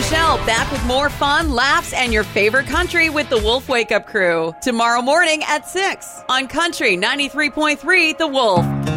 Michelle, back with more fun, laughs, and your favorite country with the Wolf Wake Up Crew. Tomorrow morning at 6 on Country 93.3 The Wolf.